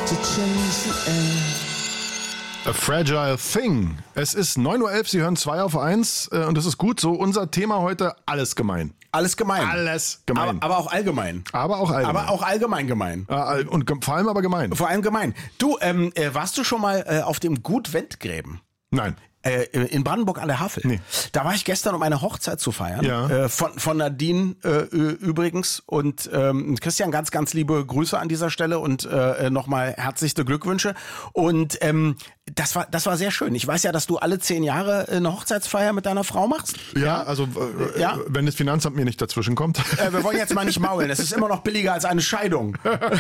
to change the air. A Fragile Thing. Es ist 9.11 Uhr, Sie hören 2 auf 1 und das ist gut so. Unser Thema heute, alles gemein. Alles gemein. Alles gemein. Aber auch allgemein. Aber auch allgemein. Aber auch allgemein gemein. Und vor allem aber gemein. Vor allem gemein. Du, warst du schon mal auf dem Gut Wendgräben? Nein. In Brandenburg an der Havel. Nee. Da war ich gestern, um eine Hochzeit zu feiern. Ja. Von Nadine übrigens. Und Christian, ganz, ganz liebe Grüße an dieser Stelle und nochmal herzlichste Glückwünsche. Und das war sehr schön. Ich weiß ja, dass du alle 10 Jahre eine Hochzeitsfeier mit deiner Frau machst. Ja, also Ja? wenn das Finanzamt mir nicht dazwischen kommt. Wir wollen jetzt mal nicht maulen. Es ist immer noch billiger als eine Scheidung.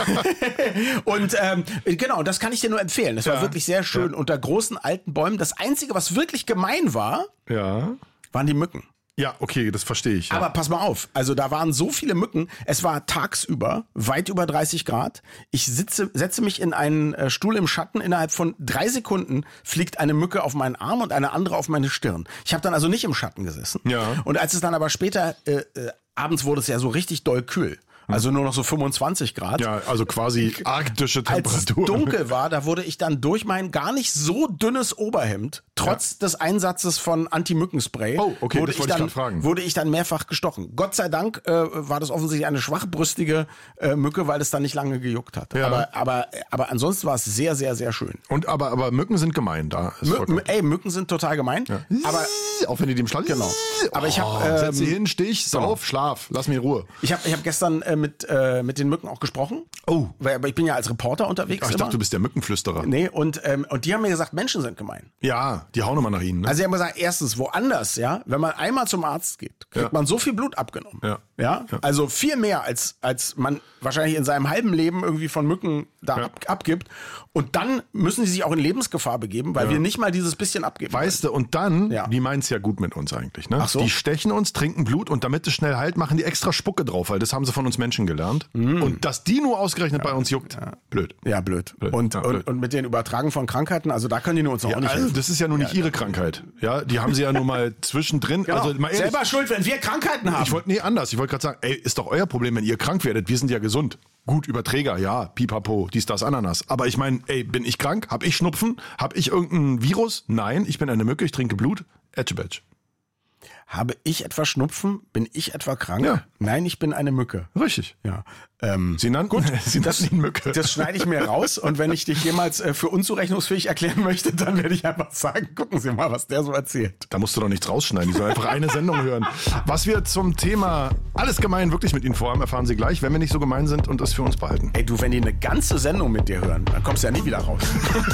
Und genau, das kann ich dir nur empfehlen. Das war wirklich sehr schön unter großen alten Bäumen. Das Einzige, was wirklich gemein war, waren die Mücken. Ja, okay, das verstehe ich. Ja. Aber pass mal auf, also da waren so viele Mücken, es war tagsüber weit über 30 Grad. Ich setze mich in einen Stuhl im Schatten, innerhalb von 3 Sekunden fliegt eine Mücke auf meinen Arm und eine andere auf meine Stirn. Ich habe dann also nicht im Schatten gesessen. Ja. Und als es dann aber später, abends wurde es ja so richtig doll kühl. Also nur noch so 25 Grad. Ja, also quasi arktische Als es Temperatur. dunkel war, da wurde ich dann durch mein gar nicht so dünnes Oberhemd, trotz des Einsatzes von Anti-Mückenspray, Oh, okay, das wollte ich gerade fragen. wurde ich dann mehrfach gestochen. Gott sei Dank war das offensichtlich eine schwachbrüstige Mücke, weil es dann nicht lange gejuckt hat. Ja. Aber ansonsten war es sehr, sehr, sehr schön. Und aber Mücken sind gemein da. Mücken sind total gemein. Ja. Aber auch wenn die dem Stall. Genau. Aber ich habe setz sie hin, Stich, sauf, Schlaf, lass mir Ruhe. ich hab gestern mit den Mücken auch gesprochen. Oh. Aber ich bin ja als Reporter unterwegs. Ach, ich immer. dachte, du bist der Mückenflüsterer. Nee, und die haben mir gesagt, Menschen sind gemein. Ja, die hauen immer nach ihnen. Ne? Also sie haben gesagt, erstens, woanders, ja, wenn man einmal zum Arzt geht, kriegt man so viel Blut abgenommen. Ja. Also viel mehr, als man wahrscheinlich in seinem halben Leben irgendwie von Mücken da abgibt. Und dann müssen sie sich auch in Lebensgefahr begeben, weil wir nicht mal dieses bisschen abgeben. Weißt du, und dann, Ja. die meinen's ja gut mit uns eigentlich, ne? Ach so. Die stechen uns, trinken Blut und damit es schnell heilt, machen die extra Spucke drauf, weil das haben sie von uns Menschen gelernt. Und dass die nur ausgerechnet bei uns juckt, blöd. Ja, blöd. Blöd. Und, Ja, blöd. und mit den Übertragen von Krankheiten, also da können die nur uns auch nicht Also, helfen. das ist ja nur nicht ihre Krankheit. Ja, die haben sie ja nur mal zwischendrin. Genau. Also mal ehrlich, Selber schuld, wenn wir Krankheiten haben. ich wollte gerade sagen, ey, ist doch euer Problem, wenn ihr krank werdet. Wir sind ja gesund. Gut, Überträger, ja, pipapo, dies, das, Ananas. Aber ich meine, ey, bin ich krank? Hab ich Schnupfen? Hab ich irgendein Virus? Nein, ich bin eine Mücke, ich trinke Blut. Etchebetch. Habe ich etwa Schnupfen? Bin ich etwa krank? Ja. Nein, ich bin eine Mücke. Richtig. Ja. Sie nannten ihn Mücke. Das schneide ich mir raus und wenn ich dich jemals für unzurechnungsfähig erklären möchte, dann werde ich einfach sagen, gucken Sie mal, was der so erzählt. Da musst du doch nichts rausschneiden, die soll einfach eine Sendung hören. Was wir zum Thema alles gemein wirklich mit Ihnen vorhaben, erfahren Sie gleich, wenn wir nicht so gemein sind und es für uns behalten. Ey, du, wenn die eine ganze Sendung mit dir hören, dann kommst du ja nie wieder raus.